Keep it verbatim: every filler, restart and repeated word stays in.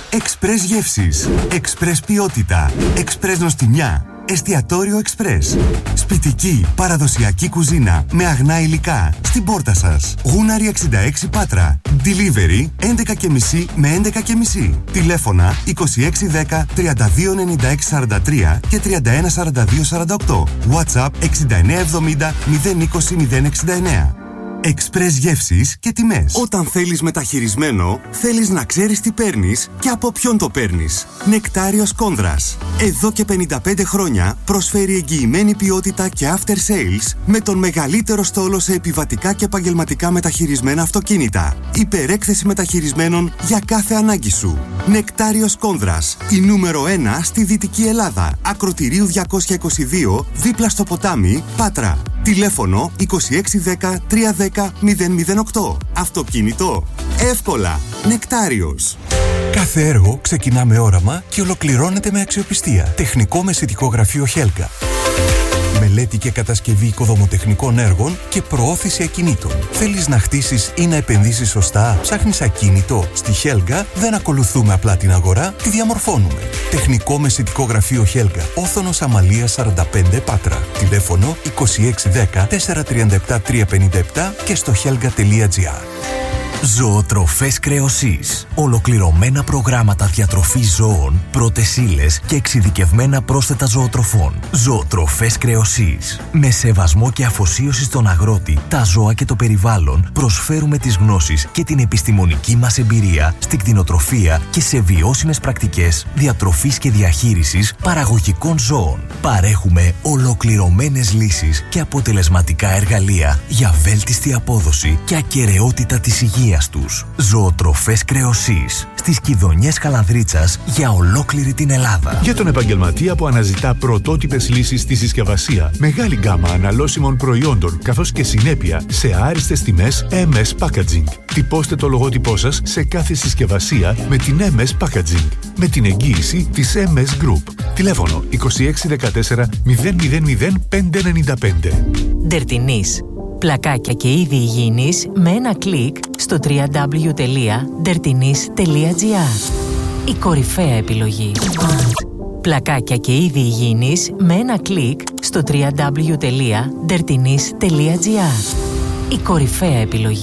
Εξπρές γεύσεις, Εξπρές ποιότητα, Εξπρές νοστιμιά, Εστιατόριο Εξπρές. Σπιτική, παραδοσιακή κουζίνα με αγνά υλικά στην πόρτα σας. Γούναρη εξήντα έξι Πάτρα. Delivery έντεκα και μισή με έντεκα και μισή. Τηλέφωνα είκοσι έξι δέκα τριάντα δύο ενενήντα έξι σαράντα τρία και τριάντα ένα σαράντα δύο σαράντα οκτώ. WhatsApp εξήντα εννέα εβδομήντα μηδέν είκοσι μηδέν εξήντα εννέα. Εξπρές γεύσεις και τιμές. Όταν θέλεις μεταχειρισμένο, θέλεις να ξέρεις τι παίρνεις και από ποιον το παίρνεις. Νεκτάριος Κόνδρας. Εδώ και πενήντα πέντε χρόνια προσφέρει εγγυημένη ποιότητα και after sales με τον μεγαλύτερο στόλο σε επιβατικά και επαγγελματικά μεταχειρισμένα αυτοκίνητα. Υπερέκθεση μεταχειρισμένων για κάθε ανάγκη σου. Νεκτάριος Κόνδρας. Η νούμερο ένα στη Δυτική Ελλάδα. Ακροτηρίου διακόσια είκοσι δύο, δίπλα στο ποτάμι, Πάτρα. Τηλέφωνο είκοσι έξι δέκα τριακόσια δέκα μηδέν μηδέν οκτώ. Αυτοκίνητο. Εύκολα. Νεκτάριος. Κάθε έργο ξεκινά με όραμα και ολοκληρώνεται με αξιοπιστία. Τεχνικό μεσητικό γραφείο Χέλγα. Μελέτη και κατασκευή οικοδομοτεχνικών έργων και προώθηση ακινήτων. Θέλεις να χτίσεις ή να επενδύσεις σωστά? Ψάχνεις ακίνητο? Στη Χέλγα δεν ακολουθούμε απλά την αγορά, τη διαμορφώνουμε. Τεχνικό μεσητικό γραφείο Χέλγα. Όθωνος Αμαλίας σαράντα πέντε Πάτρα. Τηλέφωνο είκοσι έξι δέκα τετρακόσια τριάντα επτά τριακόσια πενήντα επτά και στο χέλγα τελεία τζι άρ. Ζωοτροφές Κρεοσής. Ολοκληρωμένα προγράμματα διατροφής ζώων, πρώτες ύλες και εξειδικευμένα πρόσθετα ζωοτροφών. Ζωοτροφές Κρεοσής. Με σεβασμό και αφοσίωση στον αγρότη, τα ζώα και το περιβάλλον, προσφέρουμε τις γνώσεις και την επιστημονική μας εμπειρία στην κτηνοτροφία και σε βιώσιμες πρακτικές διατροφής και διαχείρισης παραγωγικών ζώων. Παρέχουμε ολοκληρωμένες λύσεις και αποτελεσματικά εργαλεία για βέλτιστη απόδοση και ακεραιότητα της υγείας τους. Ζωοτροφές Κρεοσής. Στις Κιδωνιές Χαλανδρίτσας για ολόκληρη την Ελλάδα. Για τον επαγγελματία που αναζητά πρωτότυπες λύσεις στη συσκευασία, μεγάλη γκάμα αναλώσιμων προϊόντων καθώς και συνέπεια σε άριστες τιμές εμ ες Packaging. Τυπώστε το λογότυπό σας σε κάθε συσκευασία με την εμ ες Packaging, με την εγγύηση της εμ ες Group. Τηλέφωνο είκοσι έξι δεκατέσσερα μηδέν μηδέν μηδέν πέντε εννιά πέντε. Ντερτινής. Πλακάκια και είδη υγιεινής με ένα κλικ στο double-u double-u double-u τελεία ντερτινής τελεία τζι άρ. Η κορυφαία επιλογή. Πλακάκια και είδη υγιεινής με ένα κλικ στο double-u double-u double-u τελεία ντερτινής τελεία τζι άρ. Η κορυφαία επιλογή.